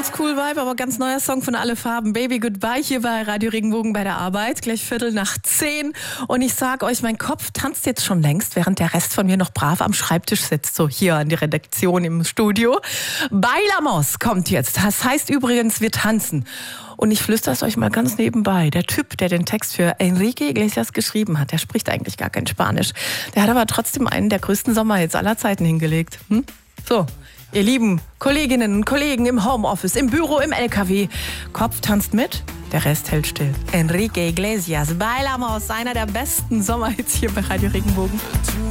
Oldschool-Vibe, aber ganz neuer Song von Alle Farben. Baby Goodbye hier bei Radio Regenbogen bei der Arbeit. Gleich 9:15. Und ich sag euch, mein Kopf tanzt jetzt schon längst, während der Rest von mir noch brav am Schreibtisch sitzt. So hier an die Redaktion im Studio. Bailamos kommt jetzt. Das heißt übrigens, wir tanzen. Und ich flüstere es euch mal ganz nebenbei. Der Typ, der den Text für Enrique Iglesias geschrieben hat, der spricht eigentlich gar kein Spanisch. Der hat aber trotzdem einen der größten Sommerhits aller Zeiten hingelegt. So, ihr lieben Kolleginnen und Kollegen im Homeoffice, im Büro, im LKW. Kopf tanzt mit, der Rest hält still. Enrique Iglesias, Bailamos, einer der besten Sommerhits hier bei Radio Regenbogen.